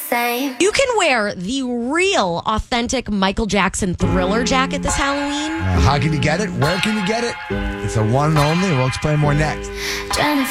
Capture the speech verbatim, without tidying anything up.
same. You can wear the real, authentic Michael Jackson Thriller jacket this Halloween. Uh, how can you get it? Where can you get it? It's a one and only. We'll explain more next. Trying to